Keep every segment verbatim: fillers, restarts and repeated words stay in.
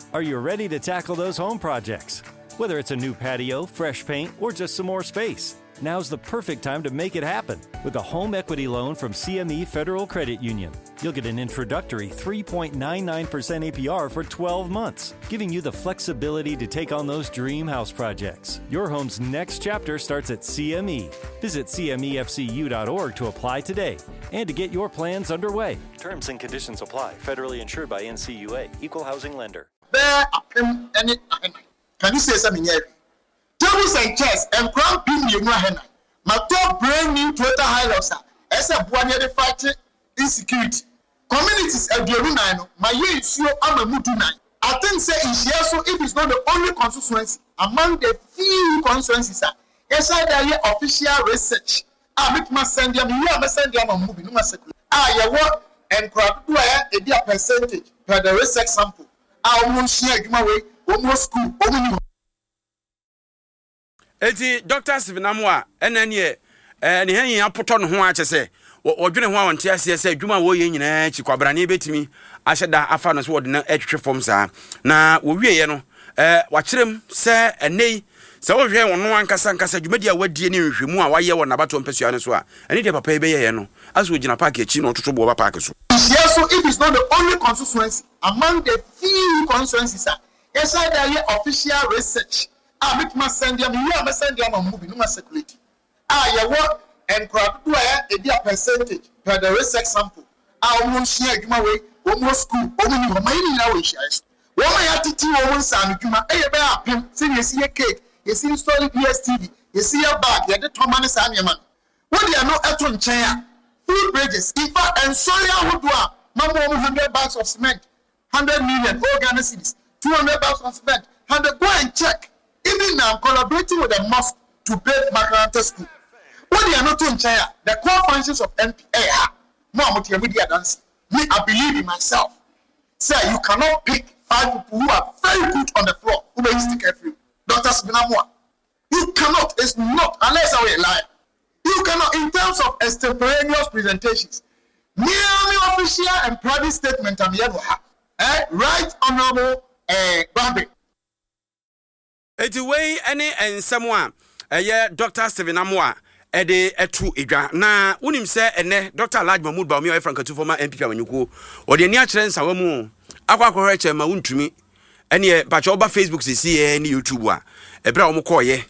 Are you ready to tackle those home projects? Whether it's a new patio, fresh paint, or just some more space, now's the perfect time to make it happen with a home equity loan from C M E Federal Credit Union. You'll get an introductory three point nine nine percent A P R for twelve months, giving you the flexibility to take on those dream house projects. Your home's next chapter starts at C M E. Visit C M E F C U dot org to apply today and to get your plans underway. Terms and conditions apply. Federally insured by N C U A. Equal housing lender. Can you say something here? Tables and chairs and crown pin you know henna. My top brand new Toyota Hilux as a one year fight insecurity. Communities at the arena, my year is so I'm a mutu nine. I think say in share so it is not the only constituency among the few constituencies. Yes, I there official research. I make my send them, you are send them on movie, no matter. Ah, you work and crowd do I a percentage per the research sample. I won't share my way. School, Eti Doctor Sivinamwa enanye eh ne hen yan poto no ho a chese odwene ho a wonte ase ase adwuma wo ye nyina chi kwabrane betimi ahyeda afa no so wode na atwetwe fom saa na wo wieye no eh wa kyerem se enei se wo hwe wono ankasa ankasa adwumadi a wadie ne nhwemu a waye wo nabato mpesua ne so a ene de papa ebe ye no aso gina park echi no totobo ba park so. Yes, so it is not the only constituency among the few constituencies. Yes, I there official research. I make my send them, you are send them on movie, no security. Ah, you work and crowd do I a percentage per the research sample. I won't share my way, almost school, only my now shares. One my attitude, one son, you might a bear pimp, see you see a cake, you see solid P S T V, you see a bag, you get Thomas and your man. What do you know at one chair? Food bridges, if I and Soya would do a number one hundred bags of cement, hundred million organ cities. two hundred bags of cement, and they go and check. Even now, collaborating with the mosque to build Makaranta school. What they are not doing, China, the core functions of N P A are more media dancing. Me, I believe in myself. Sir, you cannot pick five people who are very good on the floor, who may stick every. Doctor Sivinamwa. You cannot, it's not, unless I will lie. You cannot, in terms of extemporaneous presentations, merely official and private statement, and the eh, right honorable. Eh, Bambi. Eti way any ensemo a eye Doctor Sivinamwa e de etu edwa na unim se ene Doctor Alhaji Mahmood Bawumia e Frank former M P Awanyuko o de ani a kire nsawa mu akwakohwe che ma wuntumi ene ba che oba Facebook sisi e ni YouTube a e bra wo mko ye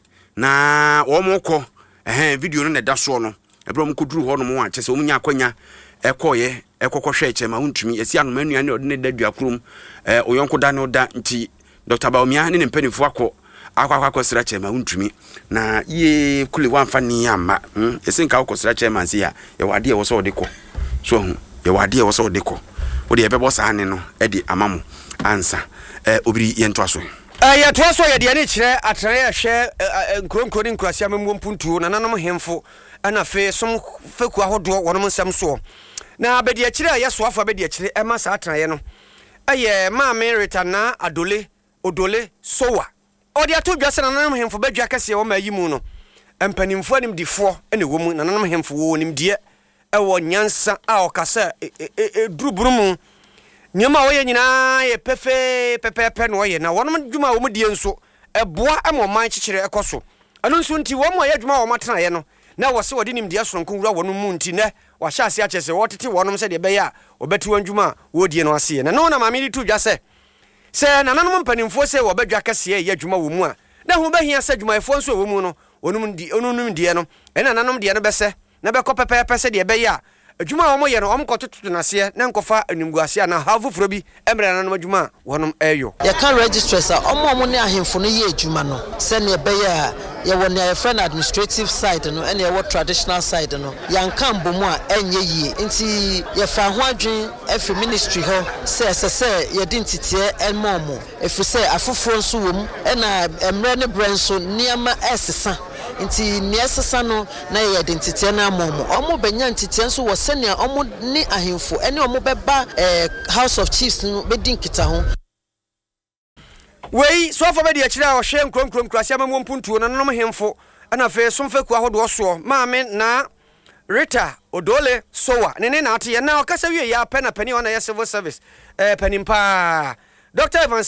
na wo mko eh video no na da so no e bra wo mko duru ho no mo a che se wo nya akwanya e koye e kokohwe che ma wuntumi esi anu manu ane odne da duakrom eh oyonko da no da nti Doctor Bawumia ne ne mpanifo akọ akwa akwa sira chema untumi na ye kule wamfa ni ama hm esinka akọ sira chema nsi ya ye wade wo so odeko so hu ye wade wo so odeko wo de ebebo sa ane no e di amamu ansa eh obiri ye nto aso eh ye to aso ye de ne kire atre ye hwe nkronkro ni nkrasia memwo mpuntuo na nanom hemfo ana fe som feku ahodo wonom nsam so na bedi akire ye so afo bedi akire e ma sa atra ye no eye ma Merita na adole odole sowa odi ato dwase na nanom hemfo badwa kase wo ma yimu no empanimfo anim difo ene wo mu na nanom hemfo wo nim de e wo nyansa a okasa e duruburum nyama wo ye nyina ye pefe pepepe no ye na wonom dwuma wo mu die nso e boa am man kikire ekoso anu nso nti wo mu ye dwuma wo matena ye no na wo se wodi nim de asonko wura wonom mu nti ne wa hya ase akese wo tete wonom se de be ya obeti wandwuma wo die no ase ye na no na ma mi to dwase se nananom mpanimfo se wo badwa kase ye adwuma wo mu a na hu bahia se adwumayefo nso wo mu no onum di onum die no ena nanom die no bese na be kopepepe se de be ya adwuma wo mo ye no om kototo na se na nkofa animguase na havufuro bi emre nanom adwuma wonom eyo ye kan registrars a omo omo ne ahemfo no ye adwuma no se ne be ya ye won ne friend administrative side no ene ye wo traditional side no yan kan bomu a enye yie nti ye fa ho adwen efi ministry ho se se se ye dintitiye enmomo efi se afoforo nso wom ena emre ne brenso niama esesa nti niesesa no na ye dintitiye na amomo omo benya ntitiye nso wo se ne omo ni ahemfo ene omo beba eh, House of Chiefs no bedin kita ho wei so fa be de akira o hwe nkrom krom krasia mamwo mpuntuo na nanom hemfo ana fe so mfaku ahodo so maame na Rita Odole Sowa nene na ate na okasa wie ya pena pani ona ya civil service eh panimpa Doctor Evans